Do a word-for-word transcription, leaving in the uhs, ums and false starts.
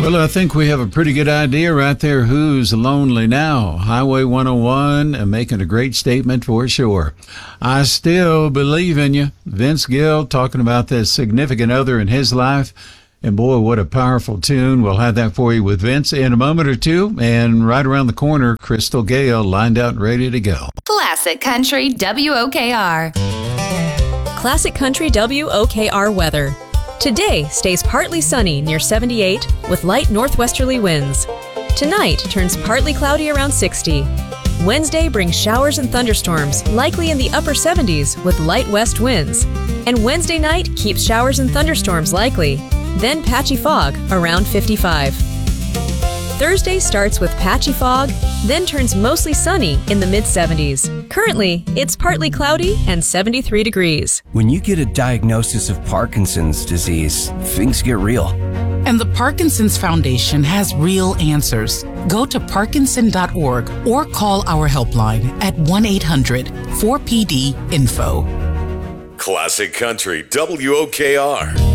Well, I think we have a pretty good idea right there who's lonely now. Highway one oh one uh, making a great statement for sure. I still believe in you. Vince Gill talking about the significant other in his life. And boy, what a powerful tune. We'll have that for you with Vince in a moment or two. And right around the corner, Crystal Gale lined out and ready to go. Classic Country W O K R. Classic Country W O K R weather. Today stays partly sunny near seventy-eight with light northwesterly winds. Tonight turns partly cloudy around sixty. Wednesday brings showers and thunderstorms, likely in the upper seventies with light west winds. And Wednesday night keeps showers and thunderstorms likely, then patchy fog around fifty-five. Thursday starts with patchy fog, then turns mostly sunny in the mid-seventies. Currently, it's partly cloudy and seventy-three degrees. When you get a diagnosis of Parkinson's disease, things get real. And the Parkinson's Foundation has real answers. Go to parkinson dot org or call our helpline at one eight hundred four P D info. Classic Country W O K R.